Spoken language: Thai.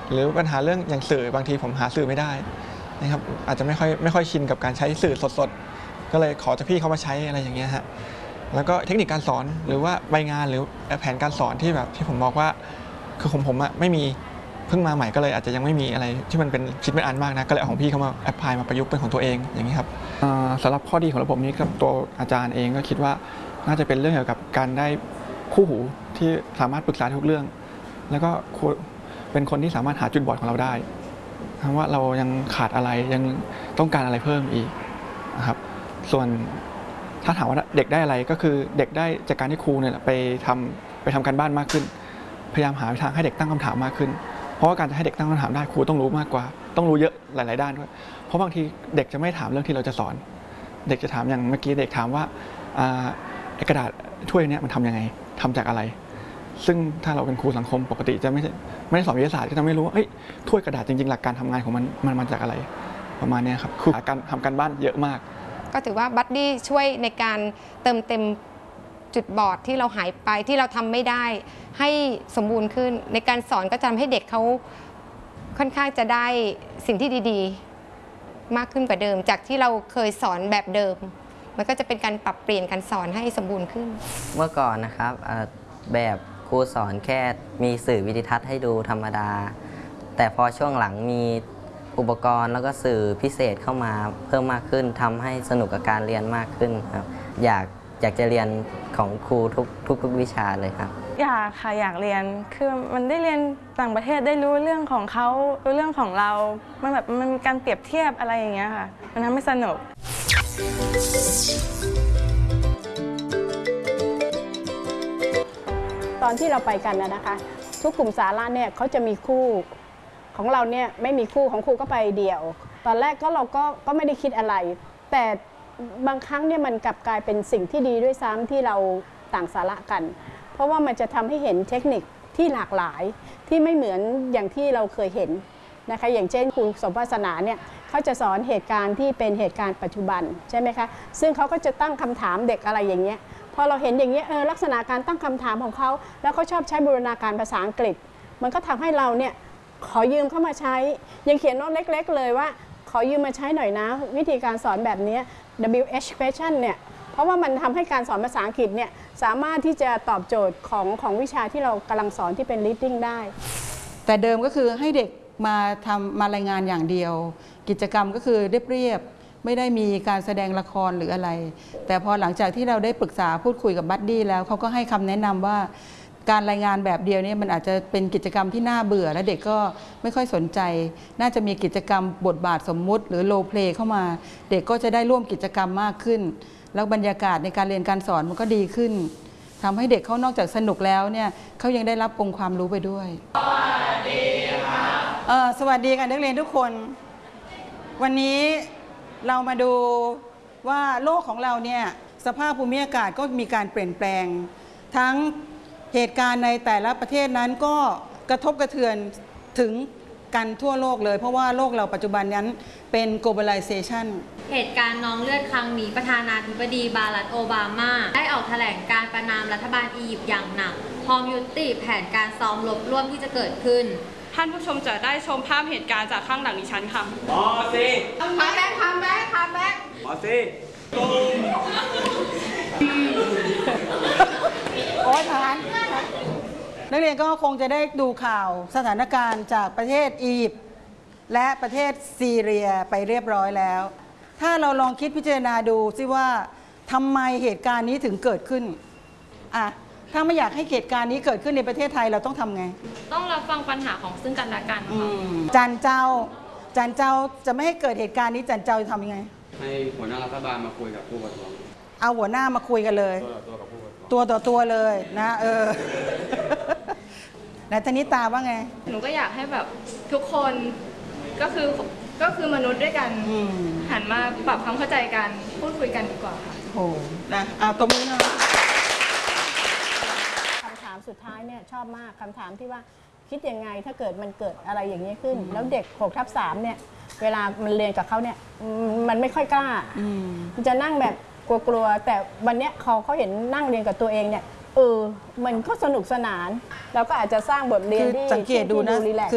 หรือปัญหาเรื่องอย่างสื่อบางทีผมหาสื่อไม่ได้นะครับอาจจะไม่ค่อยชินกับการใช้สื่อสดๆก็เลยขอจากพี่เขามาใช้อะไรอย่างเงี้ยฮะแล้วก็เทคนิคการสอนหรือว่าใบงานหรือแผนการสอนที่แบบที่ผมบอกว่าคือผมอะไม่มีเพิ่งมาใหม่ก็เลยอาจจะยังไม่มีอะไรที่มันเป็นชิ้นเป็นอันมากนะก็เลยเอาของพี่เขามาแอพพลายมาประยุกต์เป็นของตัวเองอย่างนี้ครับสำหรับข้อดีของระบบนี้กับตัวอาจารย์เองก็คิดว่าน่าจะเป็นเรื่องเกี่ยวกับการได้คู่หูที่สามารถปรึกษาทุกเรื่องแล้วก็เป็นคนที่สามารถหาจุดบอดของเราได้ว่าเรายังขาดอะไรยังต้องการอะไรเพิ่มอีกนะครับส่วนถ้าถามว่าเด็กได้อะไรก็คือเด็กได้จากการที่ครูเนี่ยไปทำการบ้านมากขึ้นพยายามหาทางให้เด็กตั้งคำถามมากขึ้นเพราะว่าการจะให้เด็กตั้งคำถามได้ครูต้องรู้มากกว่าต้องรู้เยอะหลายๆด้านด้วยเพราะบางทีเด็กจะไม่ถามเรื่องที่เราจะสอนเด็กจะถามอย่างเมื่อกี้เด็กถามว่ากระดาษถ้วยนี้มันทำยังไงทำจากอะไรซึ่งถ้าเราเป็นครูสังคมปกติจะไม่ได้สอนวิทยาศาสตร์ก็จะไม่รู้ว่าถ้วยกระดาษจริงๆหลักการทำงานของมันมาจากอะไรประมาณนี้ครับคือการทำการบ้านเยอะมากก็ถือว่าบัดดี้ช่วยในการเติมเต็มจุดบอดที่เราหายไปที่เราทำไม่ได้ให้สมบูรณ์ขึ้นในการสอนก็จะทำให้เด็กเขาค่อนข้างจะได้สิ่งที่ดีๆมากขึ้นกว่าเดิมจากที่เราเคยสอนแบบเดิมมันก็จะเป็นการปรับเปลี่ยนการสอนให้สมบูรณ์ขึ้นเมื่อก่อนนะครับแบบครูสอนแค่มีสื่อวิดิทัศน์ให้ดูธรรมดาแต่พอช่วงหลังมีอุปกรณ์แล้วก็สื่อพิเศษเข้ามาเพิ่มมากขึ้นทำให้สนุกกับการเรียนมากขึ้นครับอยากจะเรียนของครูทุกวิชาเลยครับอยากค่ะอยากเรียนคือมันได้เรียนต่างประเทศได้รู้เรื่องของเขารู้เรื่องของเรามันแบบมันมีการเปรียบเทียบอะไรอย่างเงี้ยค่ะมันทำให้สนุกตอนที่เราไปกันนะคะทุกกลุ่มสาระเนี่ยเขาจะมีคู่ของเราเนี่ยไม่มีคู่ของครูก็ไปเดี่ยวตอนแรกเราก็ไม่ได้คิดอะไรแต่บางครั้งเนี่ยมันกลับกลายเป็นสิ่งที่ดีด้วยซ้ำที่เราต่างสาระกันเพราะว่ามันจะทำให้เห็นเทคนิคที่หลากหลายที่ไม่เหมือนอย่างที่เราเคยเห็นนะคะอย่างเช่นครูสมภาสนาเนี่ยเขาจะสอนเหตุการณ์ที่เป็นเหตุการณ์ปัจจุบันใช่ไหมคะซึ่งเขาก็จะตั้งคำถามเด็กอะไรอย่างเงี้ยพอเราเห็นอย่างเงี้ยลักษณะการตั้งคำถามของเขาแล้วเขาชอบใช้บูรณาการภาษาอังกฤษมันก็ทำให้เราเนี่ยขอยืมเข้ามาใช้ยังเขียนโน้ตเล็กๆเลยว่าขอยืมมาใช้หน่อยนะวิธีการสอนแบบนี้ WH question เนี่ยเพราะว่ามันทำให้การสอนภาษาอังกฤษเนี่ยสามารถที่จะตอบโจทย์ของวิชาที่เรากำลังสอนที่เป็น reading ได้แต่เดิมก็คือให้เด็กมารายงานอย่างเดียวกิจกรรมก็คือเรียบไม่ได้มีการแสดงละครหรืออะไรแต่พอหลังจากที่เราได้ปรึกษาพูดคุยกับบัดดี้แล้วเขาก็ให้คำแนะนำว่าการรายงานแบบเดียวนี่มันอาจจะเป็นกิจกรรมที่น่าเบื่อและเด็กก็ไม่ค่อยสนใจน่าจะมีกิจกรรมบทบาทสมมุติหรือโรลเพลย์เข้ามาเด็กก็จะได้ร่วมกิจกรรมมากขึ้นแล้วบรรยากาศในการเรียนการสอนมันก็ดีขึ้นทำให้เด็กเขานอกจากสนุกแล้วเนี่ยเขายังได้รับองค์ความรู้ไปด้วยสวัสดีค่ะสวัสดีค่ะนักเรียนทุกคนวันนี้เรามาดูว่าโลกของเราเนี่ยสภาพภูมิอากาศก็มีการเปลี่ยนแปลงทั้งเหตุการณ์ในแต่ละประเทศนั้นก็กระทบกระเทือนถึงกันทั่วโลกเลยเพราะว่าโลกเราปัจจุบันนั้นเป็น globalization เหตุการณ์น้องเลือดครั้งนี้ประธานาธิบดีบารัก โอบามาได้ออกแถลงการประณามรัฐบาลอียิปต์อย่างหนักพร้อมยุติแผนการซ้อมรบร่วมที่จะเกิดขึ้นท่านผู้ชมจะได้ชมภาพเหตุการณ์จากข้างหลังดิฉันค่ะมอสิทำแบ็คมอสิโอ้ยทหารนักเรียนก็คงจะได้ดูข่าวสถานการณ์จากประเทศอียิปต์และประเทศซีเรียไปเรียบร้อยแล้วถ้าเราลองคิดพิจารณาดูซิว่าทำไมเหตุการณ์นี้ถึงเกิดขึ้นถ้าไม่อยากให้เหตุการณ์นี้เกิดขึ้นในประเทศไทยเราต้องทำไงต้องรับฟังปัญหาของซึ่งกันและกันจันเจ้าจะไม่ให้เกิดเหตุการณ์นี้จันเจ้าจะทำยังไงให้หัวหน้ารัฐบาลมาคุยกับผู้ประท้วงเอาหัวหน้ามาคุยกันเลยตัวกับผู้ประท้วงตัวต่อตัวเลยนะไหนธนิตาว่าไงหนูก็อยากให้แบบทุกคนก็คือมนุษย์ด้วยกันหันมาปรับความเข้าใจกันพูดคุยกันดีกว่าค่ะโอ้นะตรงนี้นะคำถามสุดท้ายเนี่ยชอบมากคำถามที่ว่าคิดยังไงถ้าเกิดมันเกิดอะไรอย่างนี้ขึ้นแล้วเด็ก6/3เนี่ยเวลามันเรียนกับเขาเนี่ยมันไม่ค่อยกล้ามันจะนั่งแบบกลัวแต่วันนี้เขาเห็นนั่งเรียนกับตัวเองเนี่ยมันก็สนุกสนานเราก็อาจจะสร้างบทเรียนที่สังเกตดูนะ